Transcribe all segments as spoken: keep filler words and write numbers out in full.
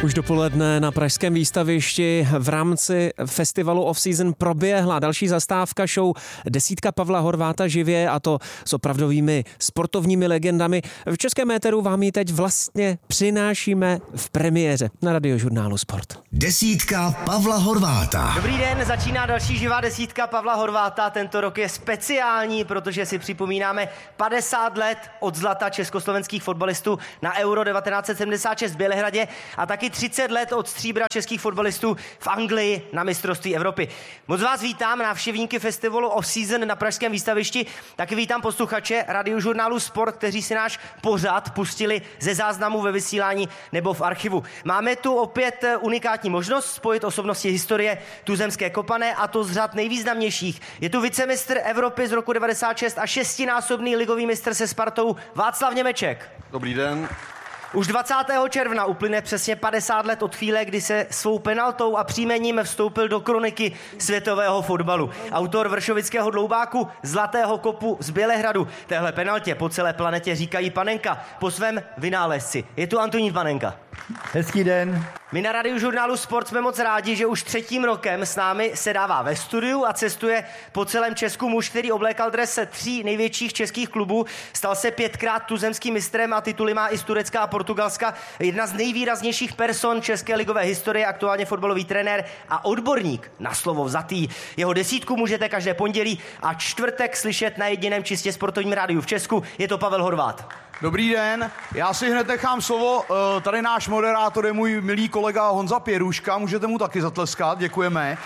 Už dopoledne na pražském výstavišti v rámci festivalu Off-Season proběhla další zastávka show Desítka Pavla Horváta živě, a to s opravdovými sportovními legendami. V českém éteru vám ji teď vlastně přinášíme v premiéře na Radiožurnálu Sport. Desítka Pavla Horváta. Dobrý den, začíná další živá desítka Pavla Horváta. Tento rok je speciální, protože si připomínáme padesát let od zlata československých fotbalistů na Euro devatenáct set sedmdesát šest v Bělehradě a taky třicet let od stříbra českých fotbalistů v Anglii na mistrovství Evropy. Moc vás vítám, návštěvníky festivalu Off-Season na pražském výstavišti. Taky vítám posluchače Radiožurnálu Sport, kteří si náš pořad pustili ze záznamu ve vysílání nebo v archivu. Máme tu opět unikátní možnost spojit osobnosti historie tuzemské kopané, a to z řad nejvýznamnějších. Je tu vicemistr Evropy z roku devadesát šest a šestinásobný ligový mistr se Spartou Václav Němeček. Dobrý den. Už dvacátého června uplyne přesně padesát let od chvíle, kdy se svou penaltou a příjmením vstoupil do kroniky světového fotbalu. Autor vršovického dloubáku Zlatého kopu z Bělehradu. Téhle penaltě po celé planetě říkají Panenka po svém vynálezci. Je tu Antonín Panenka. Hezký den. My na Radiožurnálu Sport jsme moc rádi, že už třetím rokem s námi sedává ve studiu a cestuje po celém Česku muž, který oblékal dres tří největších českých klubů, stal se pětkrát tuzemským mistrem a tituly má i z Turecka a Portugalska. Jedna z nejvýraznějších person české ligové historie, aktuálně fotbalový trenér a odborník na slovo vzatý. Jeho desítku můžete každé pondělí a čtvrtek slyšet na jediném čistě sportovním rádiu v Česku. Je to Pavel Horvát. Dobrý den, já si hned nechám slovo. Tady náš moderátor je můj milý kolega Honza Pěruška, můžete mu taky zatleskat, děkujeme.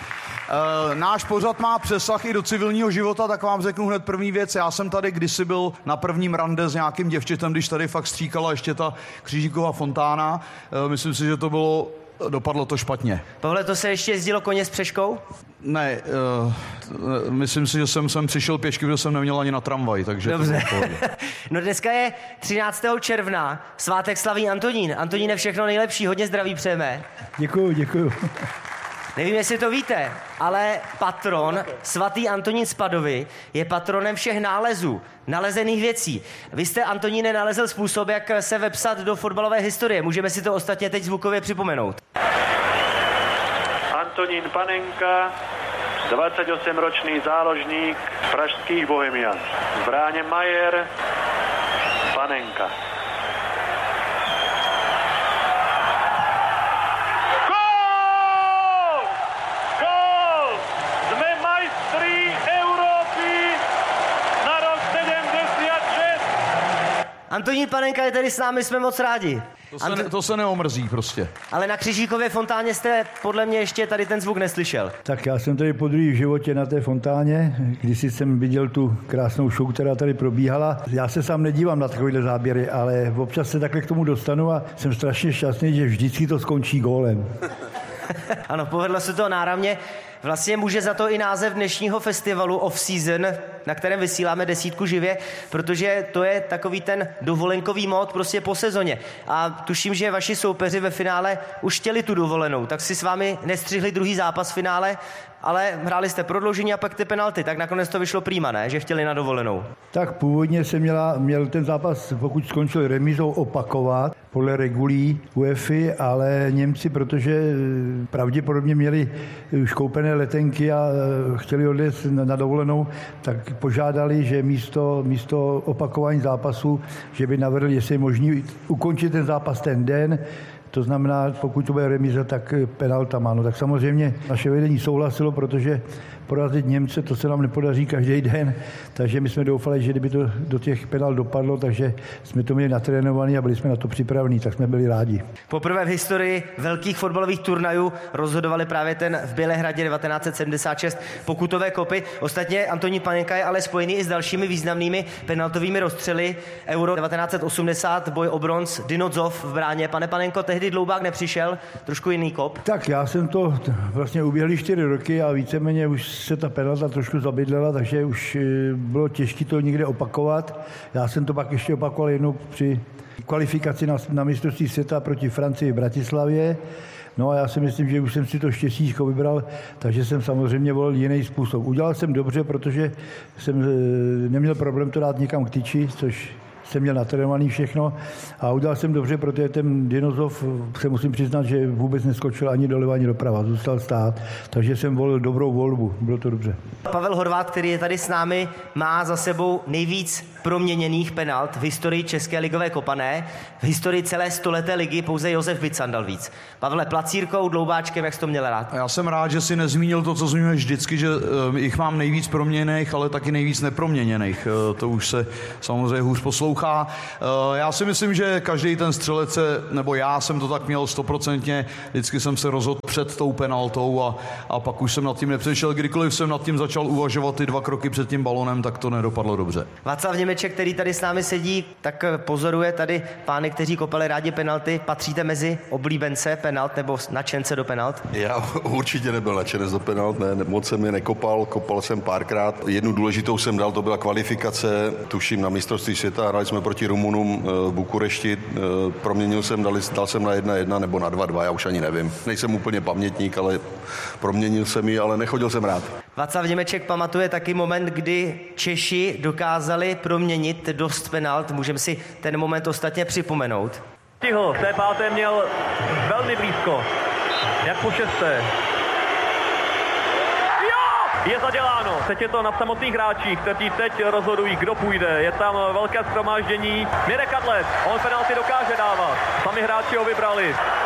Náš pořad má přesah i do civilního života, tak vám řeknu hned první věc. Já jsem tady kdysi byl na prvním rande s nějakým děvčetem, když tady fakt stříkala ještě ta Křížíková fontána. Myslím si, že to bylo, dopadlo to špatně. Pavle, to se ještě jezdilo koně s přeškou? Ne, uh, myslím si, že jsem sem přišel pěšky, protože jsem neměl ani na tramvaj, takže... Dobře. No dneska je třináctého června, svátek slaví Antonín. Antoníne, všechno nejlepší, hodně zdraví přejeme. Děkuju, děkuju. Nevím, jestli to víte, ale patron svatý Antonín z Padovy je patronem všech nálezů, nalezených věcí. Vy jste, Antoníne, nalezl způsob, jak se vepsat do fotbalové historie. Můžeme si to ostatně teď zvukově připomenout. Antonín Panenka, dvadsaťosemročný záložník pražských Bohemians. V bráně Majer, Panenka. Gól! Gól! Jsme majstri Evropy na rok sedmdesát šest. Antonín Panenka je tady s námi, jsme moc rádi. To se, ne, to se neomrzí prostě. Ale na Křížíkově fontáně jste podle mě ještě tady ten zvuk neslyšel. Tak já jsem tady podruhé v životě na té fontáně, když jsem viděl tu krásnou show, která tady probíhala. Já se sám nedívám na takovéhle záběry, ale občas se takhle k tomu dostanu a jsem strašně šťastný, že vždycky to skončí gólem. Ano, povedlo se to náramně. Vlastně může za to i název dnešního festivalu Off-Season, na kterém vysíláme desítku živě, protože to je takový ten dovolenkový mód prostě po sezóně. A tuším, že vaši soupeři ve finále už chtěli tu dovolenou, tak si s vámi nestřihli druhý zápas v finále, ale hráli jste prodloužení a pak ty penalty, tak nakonec to vyšlo prýma, ne? Že chtěli na dovolenou. Tak původně se měla, měl ten zápas, pokud skončil remízou, opakovat podle regulí UEFA, ale Němci, protože pravděpodobně měli už koupené letenky a chtěli odjet na dovolenou, tak požádali, že místo, místo opakování zápasu, že by navrhli, jestli je možný ukončit ten zápas ten den. To znamená, pokud to bude remíza, tak penaltama. No tak samozřejmě naše vedení souhlasilo, protože porazit Němce, to se nám nepodaří každý den, takže my jsme doufali, že kdyby to do těch penalt dopadlo, takže jsme to měli natrénovaný a byli jsme na to připravení, tak jsme byli rádi. Poprvé v historii velkých fotbalových turnajů rozhodovali právě ten v Bělehradě devatenáct set sedmdesát šest pokutové kopy. Ostatně Antonín Panenka je ale spojený i s dalšími významnými penaltovými rozstřely. Euro devatenáct set osmdesát, boj o bronz, Dinozov v bráně. Pane Panenko, tehdy dloubák nepřišel, trošku jiný kop. Tak já jsem to vlastně uběhli čtyři roky a víceméně už se ta penalta trošku zabydlela, takže už bylo těžké to někde opakovat. Já jsem to pak ještě opakoval jednou při kvalifikaci na, na mistrovství světa proti Francii v Bratislavě. No a já si myslím, že už jsem si to štěstíčko vybral, takže jsem samozřejmě volil jiný způsob. Udělal jsem dobře, protože jsem neměl problém to dát někam k tyči, což jsem měl natrénovaný všechno a udělal jsem dobře, protože ten Dinozov, se musím přiznat, že vůbec neskočil ani doleva, ani doprava, zůstal stát, takže jsem volil dobrou volbu, bylo to dobře. Pavel Horváth, který je tady s námi, má za sebou nejvíc proměněných penalt v historii České ligové kopané, v historii celé stoleté ligy pouze Josef Bicandal víc. Pavle, placírkou, dloubáčkem, jak jsi to měl rád? Já jsem rád, že si nezmínil to, co zmiňuješ vždycky, že uh, jich mám nejvíc proměněných, ale taky nejvíc neproměněných. Uh, to už se samozřejmě hůř poslouchá. Uh, já si myslím, že každý ten střelec, se, nebo já jsem to tak měl stoprocentně, vždycky jsem se rozhodl před tou penaltou a, a pak už jsem nad tím nepřešel. Kdykoliv jsem nad tím začal uvažovat ty dva kroky před tím balonem, tak to nedopadlo dobře. Václav Němeček, který tady s námi sedí, tak pozoruje tady pány, kteří kopali rádi penalty. Patříte mezi oblíbence penalt nebo nadšence do penalt? Já určitě nebyl nadšenec do penalt, ne, moc jsem je nekopal, kopal jsem párkrát. Jednu důležitou jsem dal, to byla kvalifikace, tuším na mistrovství světa, hráli jsme proti Rumunům v Bukurešti, proměnil jsem, dal, dal jsem na jedna jedna nebo na dva dva, já už ani nevím. Nejsem úplně pamětník, ale proměnil jsem ji, ale nechodil jsem rád. Václav Němeček pamatuje taky moment, kdy Češi dokázali proměnit dost penalt. Můžeme si ten moment ostatně připomenout. Stihl, v té páté měl velmi blízko. Jak po šesté. Jo! Je zaděláno. Teď je to na samotných hráčích, kteří teď rozhodují, kdo půjde. Je tam velké shromáždění. Mirek Adlet, on penalty dokáže dávat. Sami hráči ho vybrali.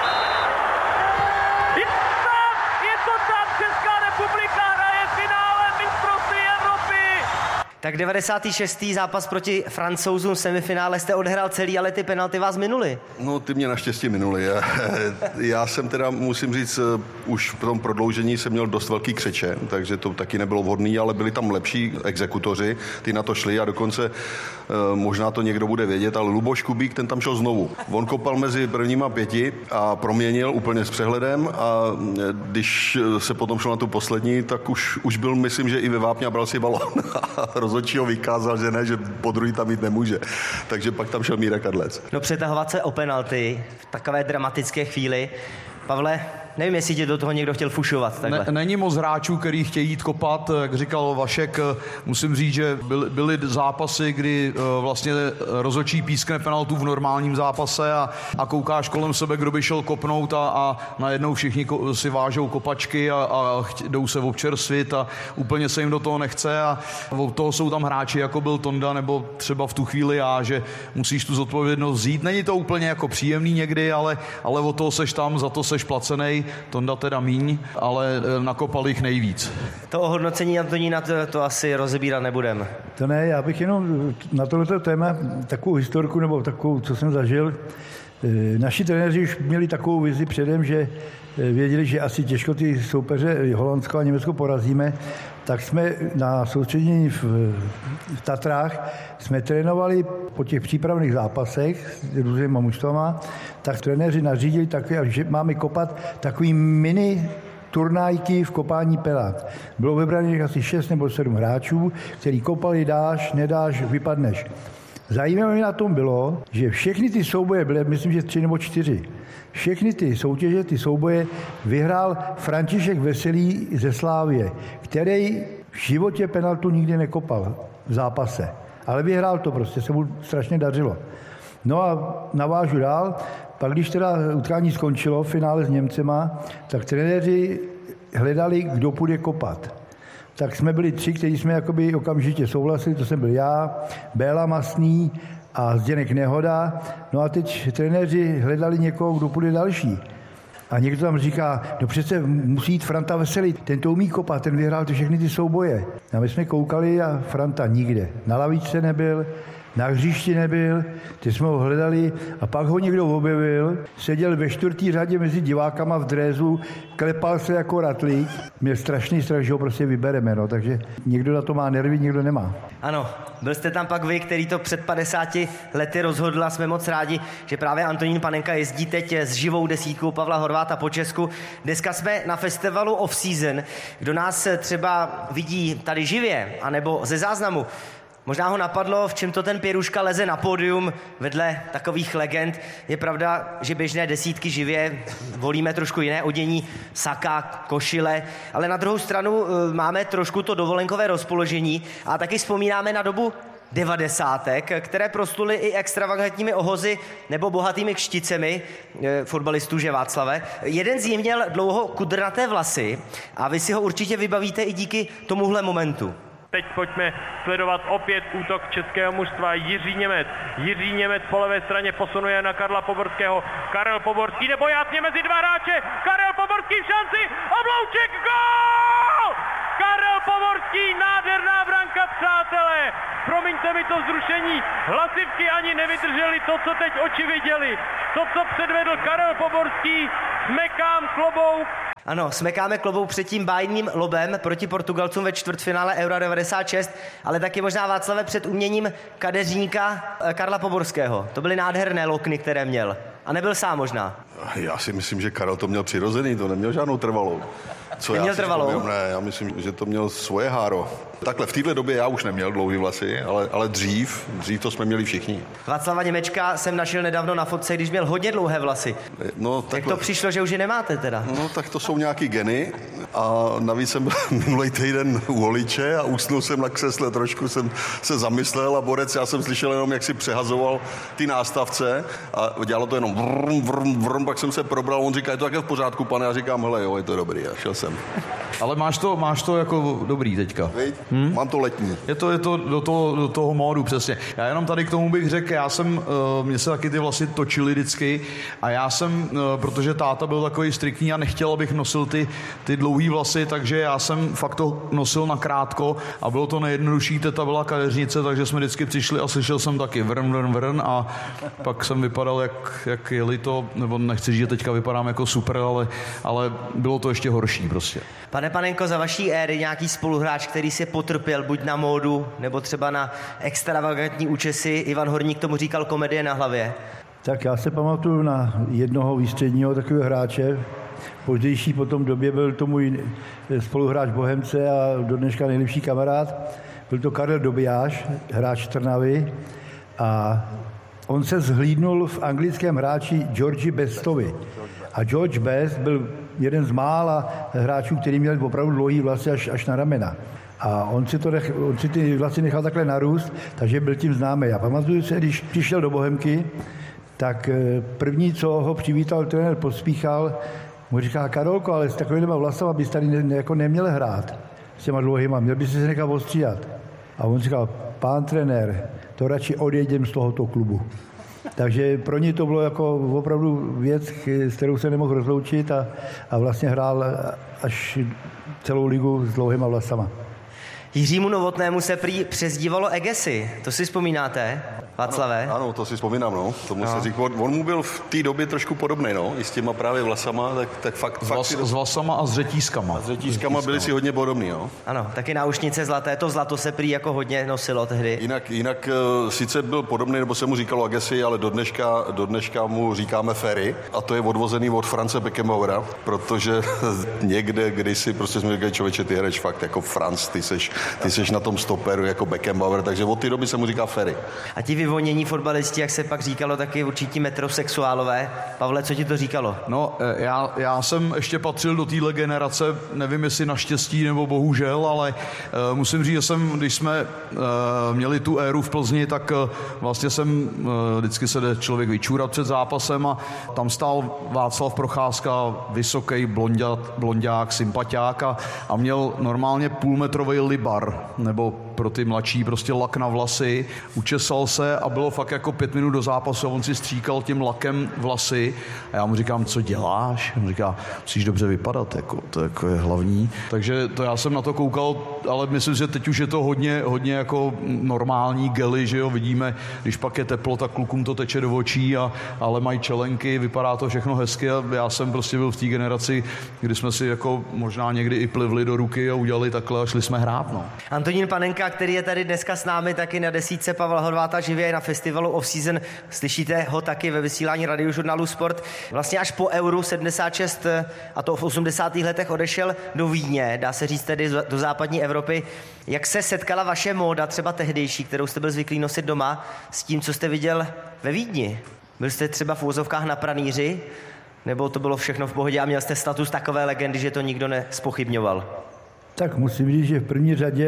Je to tam! Je to tam! Česká republika hraje finále mistrovství Evropy! Tak devadesátý šestý zápas proti Francouzům v semifinále jste odehrál celý, ale ty penalty vás minuly. No, ty mě naštěstí minuly. Já, já jsem teda, musím říct, už v tom prodloužení jsem měl dost velký křeče, takže to taky nebylo vhodný, ale byli tam lepší exekutoři, ty na to šli a dokonce možná to někdo bude vědět, ale Luboš Kubík, ten tam šel znovu. On kopal mezi prvníma pěti a proměnil úplně s přehledem a když se potom šel na tu poslední, tak už, už byl, myslím, že i ve vápně a bral si balón a rozhodčí ho vykázal, že ne, že po druhý tam jít nemůže. Takže pak tam šel Mírek Adlec. No, přetahovat se o penalty v takové dramatické chvíli. Pavle, nevím, jestli tě do toho někdo chtěl fušovat. Ne, není moc hráčů, který chtějí jít kopat, jak říkal Vašek. Musím říct, že byly, byly zápasy, kdy vlastně rozhodčí pískne penaltu v normálním zápase a, a koukáš kolem sebe, kdo by šel kopnout a, a najednou všichni ko, si vážou kopačky a, a chtě, jdou se občerstvit a úplně se jim do toho nechce a od toho jsou tam hráči, jako byl Tonda nebo třeba v tu chvíli já, že musíš tu zodpovědnost vzít. Není to úplně jako příjemný někdy, ale, ale od toho seš tam, za to seš placenej. Tonda teda míň, ale nakopal jich nejvíc. To ohodnocení Antonína, to, to asi rozebírat nebudeme. To ne, já bych jenom na tohleto téma takovou historku, nebo takovou, co jsem zažil. Naši trenéři už měli takovou vizi předem, že věděli, že asi těžko ty soupeře Holandsko a Německo porazíme, tak jsme na soustředění v, v Tatrách jsme trénovali po těch přípravných zápasech s různýma mužstvama, tak trenéři nařídili takové, že máme kopat takový mini turnajky v kopání penalt. Bylo vybraných asi šest nebo sedm hráčů, který kopali dáš, nedáš, vypadneš. Zajímavé na tom bylo, že všechny ty souboje byly, myslím, že tři nebo čtyři. Všechny ty soutěže, ty souboje vyhrál František Veselý ze Slávie, který v životě penaltu nikdy nekopal v zápase. Ale vyhrál to prostě, se mu strašně dařilo. No a navážu dál, pak když teda utkání skončilo v finále s Němcema, tak trenéři hledali, kdo půjde kopat. Tak jsme byli tři, kteří jsme jakoby okamžitě souhlasili, to jsem byl já, Béla Masný a Zdeněk Nehoda. No a teď trenéři hledali někoho, kdo půjde další. A někdo tam říká, no přece musí jít Franta Veselý, ten to umí kopat, ten vyhrál ty všechny ty souboje. A my jsme koukali a Franta nikde. Na lavičce nebyl, na hřišti nebyl, ty jsme ho hledali a pak ho někdo objevil, seděl ve čtvrtý řadě mezi divákama v drézu, klepal se jako ratlík. Měl strašný strach, že ho prostě vybereme, no, takže někdo na to má nervy, někdo nemá. Ano, byl jste tam pak vy, který to před padesáti lety rozhodl a jsme moc rádi, že právě Antonín Panenka jezdí teď s živou desítkou Pavla Horváta po Česku. Dneska jsme na festivalu Off Season. Kdo nás třeba vidí tady živě, anebo ze záznamu, možná ho napadlo, v čem to ten Pěruška leze na pódium vedle takových legend. Je pravda, že běžné desítky živě volíme trošku jiné odění, saka, košile, ale na druhou stranu máme trošku to dovolenkové rozpoložení a taky vzpomínáme na dobu devadesátek, které prosluly i extravagantními ohozy nebo bohatými kšticemi e, fotbalistů, že Václave. Jeden z nich měl dlouho kudrnaté vlasy a vy si ho určitě vybavíte i díky tomuhle momentu. Teď pojďme sledovat opět útok českého mužstva. Jiří Němec. Jiří Němec po levé straně posunuje na Karla Poborského. Karel Poborský nebo jasně mezi dva hráče. Karel Poborský v šanci. Oblouček, gól! Karel Poborský, nádherná branka, přátelé. Promiňte mi to vzrušení. Hlasivky ani nevydrželi to, co teď oči viděli. To, co předvedl Karel Poborský, smekám klobouk. Ano, smekáme klobouk před tím bájným lobem proti Portugalcům ve čtvrtfinále Eura devadesát šest, ale taky možná, Václave, před uměním kadeřníka Karla Poborského. To byly nádherné lokny, které měl. A nebyl sám možná. Já si myslím, že Karel to měl přirozený, to neměl žádnou trvalou. Co Neměl já trvalou? Vzpomínám, ne, já myslím, že to měl svoje háro. Takhle, v této době já už neměl dlouhý vlasy, ale, ale dřív, dřív to jsme měli všichni. Václava Němečka jsem našel nedávno na fotce, když měl hodně dlouhé vlasy. No, takhle. Jak to přišlo, že už je nemáte teda? No, tak to jsou nějaký geny a navíc jsem byl minulý týden u holiče a usnul jsem na křesle, trošku jsem se zamyslel a borec, já jsem slyšel jenom, jak si přehazoval ty nástavce a dělalo to jenom vrm, vrm, vrm, pak jsem se probral, on říká, je to také v pořádku, pane, já říkám, hele, jo, je to dobrý, a šel jsem. Ale máš to, máš to jako dobrý teďka. Hmm? Mám to letní. Je to, je to do toho, do toho módu, přesně. Já jenom tady k tomu bych řekl, já jsem, uh, mně se taky ty vlasy točily vždycky a já jsem, uh, protože táta byl takový striktní a nechtěl, abych nosil ty, ty dlouhý vlasy, takže já jsem fakt to nosil na krátko a bylo to nejjednodušší, teta byla kadeřnice, takže jsme vždycky přišli a slyšel jsem taky vrn, vrn, vrn a pak jsem vypadal, jak, jak jeli to, nebo nechci říct, že teďka vypadám jako super, ale, ale bylo to ještě horší prostě. Pane Panenko, za vaší éry nějaký spoluhráč, který si potrpěl buď na módu, nebo třeba na extravagantní účesy, Ivan Horník tomu říkal komedie na hlavě? Tak já se pamatuju na jednoho výstředního takového hráče. Pozdější po tom době byl to můj spoluhráč Bohemce a do dneška nejlepší kamarád. Byl to Karel Dobijáš, hráč Trnavy. A on se zhlídnul v anglickém hráči Georgi Bestovi. A George Best byl jeden z mála hráčů, který měl opravdu dlouhý vlasy až, až na ramena. A on si, to nech, on si ty vlasy nechal takhle narůst, takže byl tím známý. A pamatuju se, když přišel do Bohemky, tak první, co ho přivítal trenér Pospíchal, mu říká, Karolko, ale s takovýma vlasama bys tady ne, jako neměl hrát. S těma dlouhýma, měl bys se nechat ostříhat. A on říkal, pán trenér, to radši odjedem z tohoto klubu. Takže pro ně to bylo jako opravdu věc, s kterou se nemohl rozloučit a, a vlastně hrál až celou ligu s dlouhýma vlasama. Jiřímu Novotnému se prý přezdívalo Egesi. To si vzpomínáte, Václave? Ano, ano, to si vzpomínám, no. Tomu no. se říkal, on mu byl v té době trošku podobný, no. I s těma právě vlasama, tak, tak fakt... S, fakt vlas, si... s vlasama a s řetízkama. S řetízkama byli si hodně podobný, no. Ano, taky náušnice zlaté, to zlato se prý jako hodně nosilo tehdy. Jinak, jinak uh, sice byl podobný, nebo se mu říkalo Agassi, ale do dneška, do dneška mu říkáme Ferry a to je odvozený od France Beckenbauera, protože někde, kdysi prostě jsme říkali, člověče, ty hraješ fakt jako Franz, ty seš, ty seš na tom stoperu jako Beckenbauer, takže od té doby se mu říká Ferry. A ti vyvonění fotbalisti, jak se pak říkalo, taky určití metrosexuálové. Pavle, co ti to říkalo? No, já, já jsem ještě patřil do téhle generace, nevím, jestli naštěstí nebo bohužel, ale uh, musím říct, že jsem, když jsme uh, měli tu éru v Plzni, tak uh, vlastně jsem, uh, vždycky se jde člověk vyčůrat před zápasem a tam stál Václav Procházka, vysoký blonďák, blonďák sympatiák a, a měl normálně půlmetrový libar, nebo pro ty mladší prostě lak na vlasy, učesal se a bylo fakt jako pět minut do zápasu a on si stříkal tím lakem vlasy a já mu říkám, co děláš? On říká, musíš dobře vypadat, jako, to jako je hlavní. Takže to já jsem na to koukal, ale myslím, že teď už je to hodně, hodně jako normální gely, že jo, vidíme, když pak je teplo, tak klukům to teče do očí, a, ale mají čelenky, vypadá to všechno hezky a já jsem prostě byl v té generaci, kdy jsme si jako možná někdy i plivli do ruky a udělali takhle a šli jsme hrát, no. Antonín Panenka, který je tady dneska s námi taky na desítce Pavla Horváta živě na festivalu Off Season. Slyšíte ho taky ve vysílání Radiožurnálu Sport. Vlastně až po Euru sedmdesát šest a to v osmdesátých letech odešel do Vídně, dá se říct tedy do západní Evropy. Jak se setkala vaše móda, třeba tehdejší, kterou jste byl zvyklý nosit doma, s tím, co jste viděl ve Vídni? Byl jste třeba v úvozovkách na pranýři? Nebo to bylo všechno v pohodě a měl jste status takové legendy, že to nikdo nespochybňoval? Tak musím říct, že v první řadě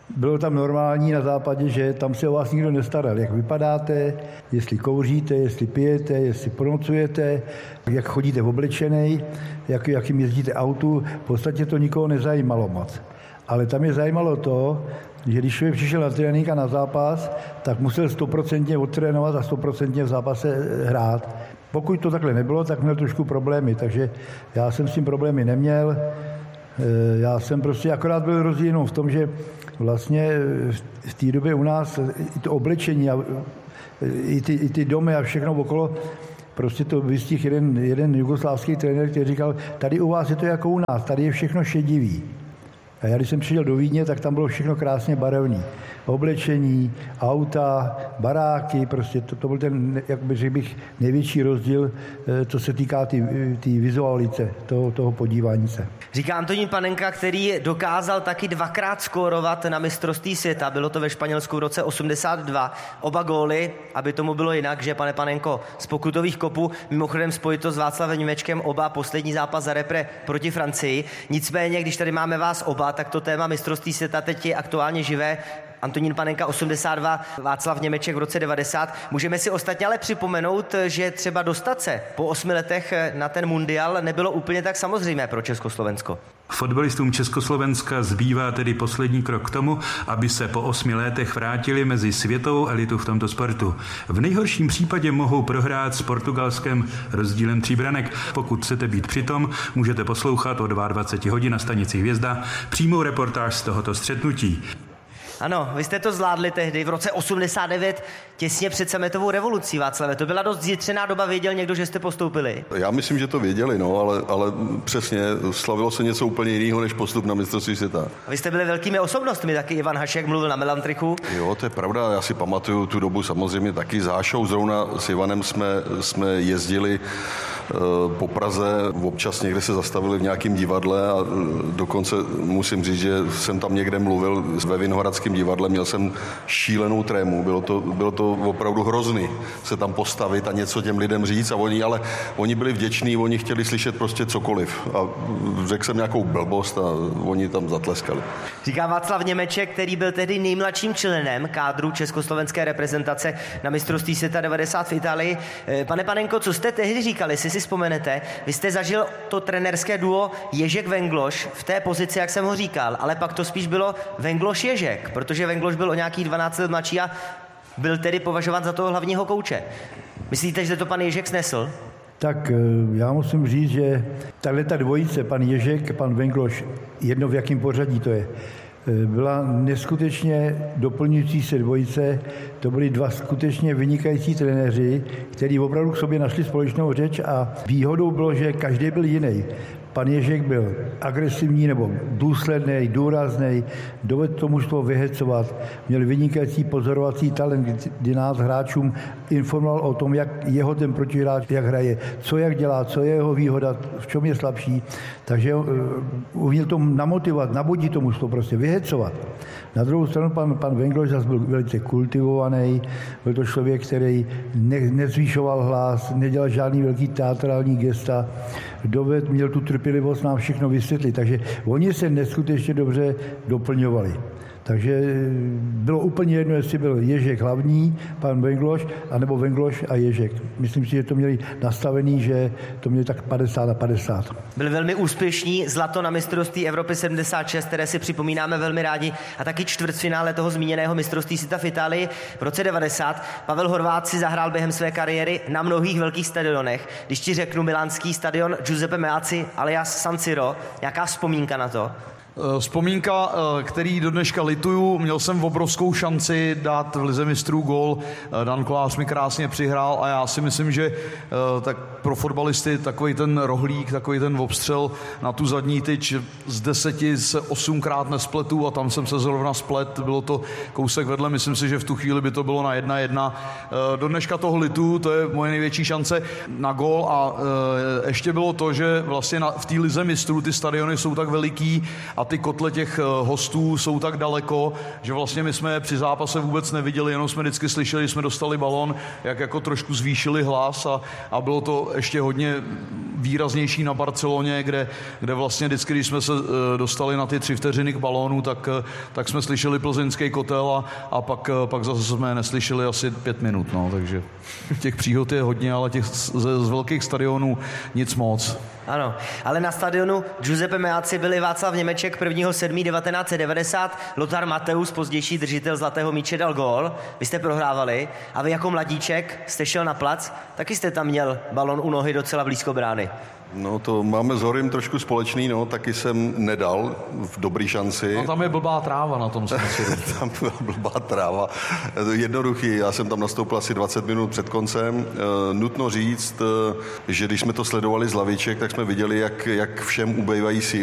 Bylo tam normální na západě, že tam se o vás nikdo nestaral, jak vypadáte, jestli kouříte, jestli pijete, jestli pronocujete, jak chodíte oblečenej, jak, jakým jezdíte autu. V podstatě to nikoho nezajímalo moc. Ale tam je zajímalo to, že když člověk přišel na trénink a na zápas, tak musel stoprocentně odtrénovat a stoprocentně v zápase hrát. Pokud to takhle nebylo, tak měl trošku problémy, takže já jsem s tím problémy neměl. Já jsem prostě akorát byl rozdíl jenom v tom, že vlastně v té době u nás i to oblečení a i ty, i ty domy a všechno okolo, prostě to vystihl jeden, jeden jugoslávský trenér, který říkal, tady u vás je to jako u nás, tady je všechno šedivý. A já když jsem přišel do Vídně, tak tam bylo všechno krásně barevný. Oblečení, auta, baráky, prostě to, to byl ten, jak bych řekl bych, největší rozdíl, co se týká té tý, tý vizualice, toho, toho podívání se. Říká Antonín Panenka, který dokázal taky dvakrát skórovat na mistrovství světa. Bylo to ve Španělsku v roce osmdesát dva. Oba góly, aby tomu bylo jinak, že pane Panenko, z pokutových kopů, mimochodem spojito s Václavem Němečkem, oba poslední zápas za repre proti Francii. Nicméně, když tady máme vás oba, tak to téma mistrovství světa teď je aktuálně živé. Antonín Panenka osmdesát dva, Václav Němeček v roce devadesát. Můžeme si ostatně ale připomenout, že třeba dostat se po osmi letech na ten mundial nebylo úplně tak samozřejmé pro Československo. Fotbalistům Československa zbývá tedy poslední krok k tomu, aby se po osmi letech vrátili mezi světovou elitu v tomto sportu. V nejhorším případě mohou prohrát s Portugalskem rozdílem tří branek. Pokud chcete být přitom, můžete poslouchat o dvacet dva hodin na stanici Hvězda přímou reportáž z tohoto střetnutí. Ano, vy jste to zvládli tehdy v roce osmdesát devět, těsně před sametovou revolucí, Václave. To byla dost zjitřená doba, věděl někdo, že jste postoupili? Já myslím, že to věděli, no, ale, ale přesně, slavilo se něco úplně jiného než postup na mistrovství světa. A vy jste byli velkými osobnostmi, taky Ivan Hašek mluvil na Melantrichu. Jo, to je pravda, já si pamatuju tu dobu samozřejmě taky s Hášou, zrovna s Ivanem jsme, jsme jezdili po Praze, občas někde se zastavili v nějakém divadle a dokonce musím říct, že jsem tam někde mluvil ve Vinohradském divadle, měl jsem šílenou trému, bylo to, bylo to opravdu hrozný se tam postavit a něco těm lidem říct a oni, ale oni byli vděční, oni chtěli slyšet prostě cokoliv a řekl jsem nějakou blbost a oni tam zatleskali. Říká Václav Němeček, který byl tehdy nejmladším členem kádru československé reprezentace na mistrovství světa devadesát v Itálii. Pane Panenko, co jste tehdy říkali, si si vzpomenete? Vy jste zažil to trenérské duo Ježek-Vengloš v té pozici, jak jsem ho říkal, ale pak to spíš bylo Vengloš-Ježek, protože Vengloš byl o nějakých dvanáct let mladší a byl tedy považován za toho hlavního kouče. Myslíte, že to pan Ježek snesl? Tak já musím říct, že tato dvojice, pan Ježek, pan Vengloš, jedno v jakém pořadí to je, byla neskutečně doplňující se dvojice. To byli dva skutečně vynikající trenéři, kteří opravdu k sobě našli společnou řeč a výhodou bylo, že každý byl jiný. Pan Ježek byl agresivní nebo důsledný, důrazný, dovedl to mužstvo vyhecovat, měl vynikající pozorovací talent, kdy nás hráčům informoval o tom, jak jeho ten protihráč, jak hraje, co jak dělá, co je jeho výhoda, v čem je slabší. Takže uh, uměl to namotivovat, nabudit to mužstvo, prostě vyhecovat. Na druhou stranu pan, pan Vengloš zase byl velice kultivovaný, byl to člověk, který ne, nezvýšoval hlas, nedělal žádný velký teatrální gesta, dovedl, měl tu trpělivost nám všechno vysvětlit, takže oni se neskutečně dobře doplňovali. Takže bylo úplně jedno, jestli byl Ježek hlavní, pan Vengloš, anebo Vengloš a Ježek. Myslím si, že to měli nastavený, že to měli tak padesát na padesát. Byl velmi úspěšný, zlato na mistrovství Evropy sedmdesát šest, které si připomínáme velmi rádi, a taky čtvrtfinále toho zmíněného mistrovství světa v Itálii v roce devadesát. Pavel Horváth si zahrál během své kariéry na mnohých velkých stadionech. Když ti řeknu milánský stadion Giuseppe Meazza alias San Siro, jaká vzpomínka na to? Vzpomínka, který do dneška lituju, měl jsem obrovskou šanci dát v lize mistrů gól, Dan Kolář mi krásně přihrál a já si myslím, že tak pro fotbalisty takový ten rohlík, takový ten obstřel na tu zadní tyč z deseti se osmkrát nespletu a tam jsem se zrovna splet, bylo to kousek vedle, myslím si, že v tu chvíli by to bylo na jedna jedna. Do dneška toho lituju, to je moje největší šance na gól a ještě bylo to, že vlastně na, v té lize mistrů ty stadiony jsou tak veliký a ty kotle těch hostů jsou tak daleko, že vlastně my jsme při zápase vůbec neviděli, jenom jsme vždycky slyšeli, jsme dostali balon, jak jako trošku zvýšili hlas a, a bylo to ještě hodně výraznější na Barceloně, kde, kde vlastně vždycky, když jsme se dostali na ty tři vteřiny k balónu, tak, tak jsme slyšeli plzeňský kotel a, a pak, pak zase jsme neslyšeli asi pět minut. No, takže těch příhod je hodně, ale těch z, z velkých stadionů nic moc. Ano, ale na stadionu Giuseppe Meazza byli Václav Němeček prvního sedmého devatenáct set devadesát, Lothar Matthäus, pozdější držitel zlatého míče, dal gól. Vy jste prohrávali a vy jako mladíček jste šel na plac, taky jste tam měl balon u nohy docela blízko brány. No to máme s Horym trošku společný, no, taky jsem nedal v dobrý šanci. No tam je blbá tráva na tom smyslu. Tam byla blbá tráva. Jednoduchý, já jsem tam nastoupil asi dvacet minut před koncem. E, nutno říct, e, že když jsme to sledovali z laviček, tak jsme viděli, jak, jak všem ubejvají síly.